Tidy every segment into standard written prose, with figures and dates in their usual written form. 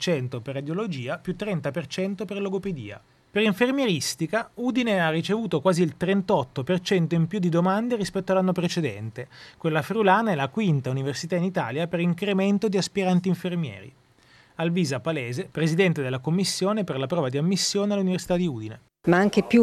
30% per radiologia, più 30% per logopedia. Per infermieristica, Udine ha ricevuto quasi il 38% in più di domande rispetto all'anno precedente. Quella friulana è la quinta università in Italia per incremento di aspiranti infermieri. Alvisa Palese, presidente della commissione per la prova di ammissione all'Università di Udine. Ma anche più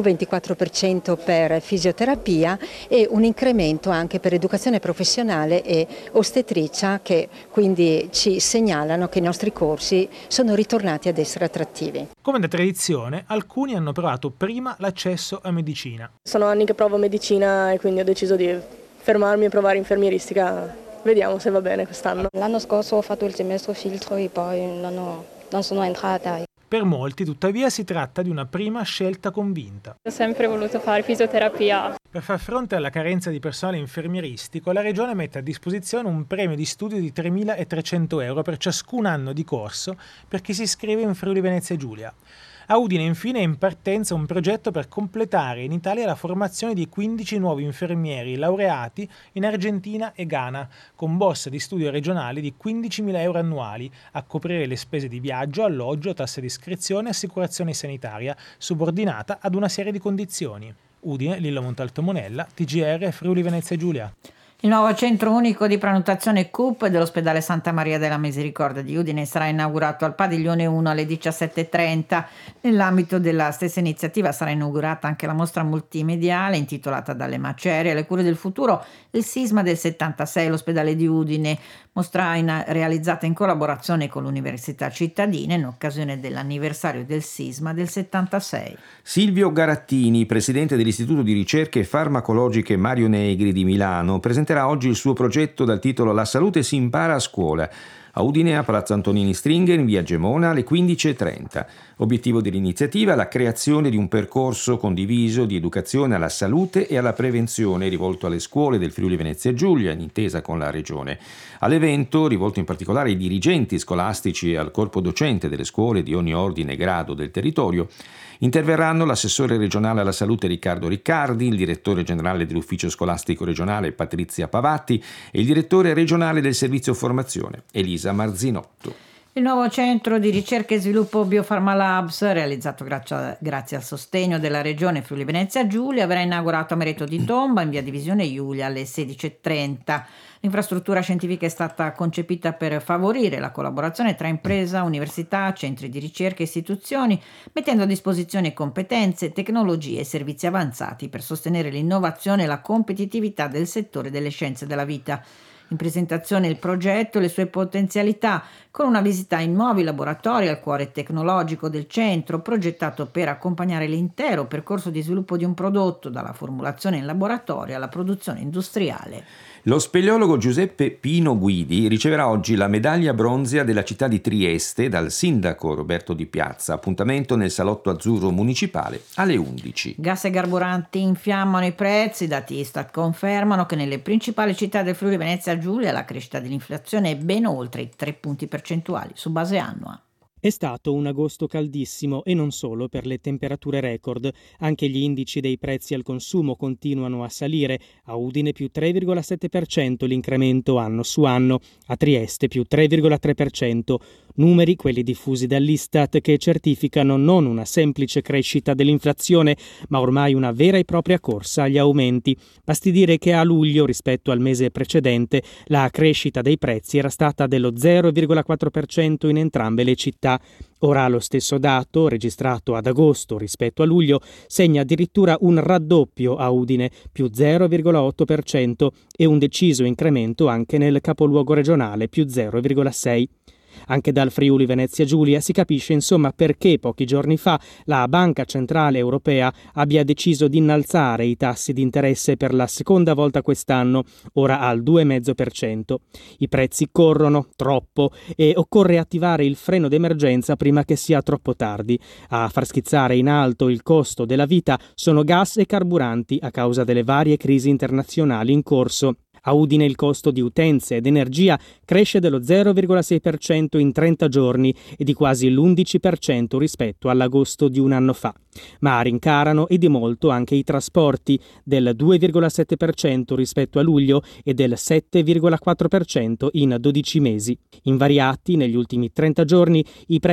24% per fisioterapia e un incremento anche per educazione professionale e ostetricia, che quindi ci segnalano che i nostri corsi sono ritornati ad essere attrattivi. Come da tradizione, alcuni hanno provato prima l'accesso a medicina. Sono anni che provo medicina e quindi ho deciso di fermarmi e provare infermieristica. Vediamo se va bene quest'anno. L'anno scorso ho fatto il semestre filtro e poi non sono entrata. Per molti, tuttavia, si tratta di una prima scelta convinta. Ho sempre voluto fare fisioterapia. Per far fronte alla carenza di personale infermieristico, la Regione mette a disposizione un premio di studio di 3.300 euro per ciascun anno di corso per chi si iscrive in Friuli Venezia Giulia. A Udine, infine, è in partenza un progetto per completare in Italia la formazione di 15 nuovi infermieri laureati in Argentina e Ghana, con borse di studio regionali di 15.000 euro annuali, a coprire le spese di viaggio, alloggio, tasse di iscrizione e assicurazione sanitaria, subordinata ad una serie di condizioni. Udine, Lillo Montalto Monella, TGR, Friuli Venezia Giulia. Il nuovo centro unico di prenotazione CUP dell'ospedale Santa Maria della Misericordia di Udine sarà inaugurato al padiglione 1 alle 17:30. Nell'ambito della stessa iniziativa sarà inaugurata anche la mostra multimediale intitolata Dalle macerie alle cure del futuro, il sisma del 76, l'ospedale di Udine, mostra realizzata in collaborazione con l'Università cittadina in occasione dell'anniversario del sisma del 76. Silvio Garattini, presidente dell'Istituto di Ricerche Farmacologiche Mario Negri di Milano, presenterà oggi il suo progetto dal titolo La salute si impara a scuola. A Udine, a Palazzo Antonini Stringer, in via Gemona, alle 15:30. Obiettivo dell'iniziativa: la creazione di un percorso condiviso di educazione alla salute e alla prevenzione rivolto alle scuole del Friuli Venezia Giulia, in intesa con la Regione. All'evento, rivolto in particolare ai dirigenti scolastici e al corpo docente delle scuole di ogni ordine e grado del territorio, interverranno l'assessore regionale alla salute Riccardo Riccardi, il direttore generale dell'ufficio scolastico regionale Patrizia Pavatti e il direttore regionale del servizio formazione Elisa Marzinotto. Il nuovo centro di ricerca e sviluppo Biofarma Labs, realizzato grazie al sostegno della Regione Friuli Venezia Giulia, verrà inaugurato a Mereto di Tomba in via Divisione Giulia alle 16:30. L'infrastruttura scientifica è stata concepita per favorire la collaborazione tra impresa, università, centri di ricerca e istituzioni, mettendo a disposizione competenze, tecnologie e servizi avanzati per sostenere l'innovazione e la competitività del settore delle scienze della vita. In presentazione il progetto e le sue potenzialità, con una visita ai nuovi laboratori al cuore tecnologico del centro, progettato per accompagnare l'intero percorso di sviluppo di un prodotto, dalla formulazione in laboratorio alla produzione industriale. Lo speleologo Giuseppe Pino Guidi riceverà oggi la medaglia bronzea della città di Trieste dal sindaco Roberto Di Piazza. Appuntamento nel salotto azzurro municipale alle 11. Gas e carburanti infiammano i prezzi. I dati Istat confermano che nelle principali città del Friuli Venezia Giulia la crescita dell'inflazione è ben oltre i 3 punti percentuali su base annua. È stato un agosto caldissimo e non solo per le temperature record. Anche gli indici dei prezzi al consumo continuano a salire. A Udine più 3,7% l'incremento anno su anno, a Trieste più 3,3%. Numeri, quelli diffusi dall'Istat, che certificano non una semplice crescita dell'inflazione, ma ormai una vera e propria corsa agli aumenti. Basti dire che a luglio, rispetto al mese precedente, la crescita dei prezzi era stata dello 0,4% in entrambe le città. Ora lo stesso dato, registrato ad agosto rispetto a luglio, segna addirittura un raddoppio a Udine, più 0,8%, e un deciso incremento anche nel capoluogo regionale, più 0,6%. Anche dal Friuli Venezia Giulia si capisce insomma perché pochi giorni fa la Banca Centrale Europea abbia deciso di innalzare i tassi di interesse per la seconda volta quest'anno, ora al 2,5%. I prezzi corrono troppo e occorre attivare il freno d'emergenza prima che sia troppo tardi. A far schizzare in alto il costo della vita sono gas e carburanti a causa delle varie crisi internazionali in corso. A Udine il costo di utenze ed energia cresce dello 0,6% in 30 giorni e di quasi l'11% rispetto all'agosto di un anno fa. Ma rincarano e di molto anche i trasporti, del 2,7% rispetto a luglio e del 7,4% in 12 mesi. Invariati negli ultimi 30 giorni i prezzi